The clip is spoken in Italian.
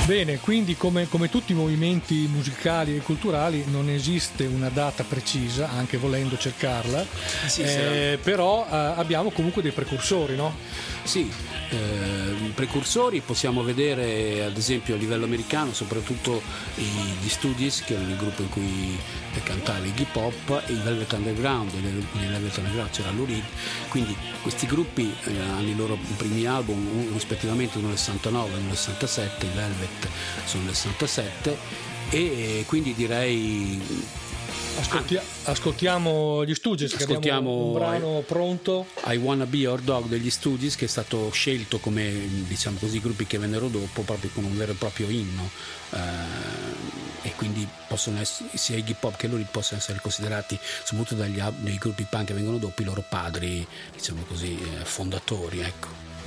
Bene, quindi come tutti i movimenti musicali e culturali non esiste una data precisa, anche volendo cercarla, però abbiamo comunque dei precursori, no? Sì, precursori possiamo vedere ad esempio a livello americano, soprattutto gli Stooges, che erano il gruppo in cui cantava Iggy Pop, e i Velvet Underground. Nei Velvet Underground c'era Lou Reed, quindi questi gruppi hanno i loro primi album rispettivamente uno nel 69 e uno nel 67, i Velvet sono nel 67, e quindi direi ascoltiamo gli Stooges, che abbiamo un brano pronto, I Wanna Be Your Dog degli Stooges, che è stato scelto come, diciamo così, i gruppi che vennero dopo proprio con un vero e proprio inno, e quindi possono essere, sia Iggy Pop che loro possono essere considerati, soprattutto dai gruppi punk che vengono dopo, i loro padri, diciamo così, fondatori, ecco.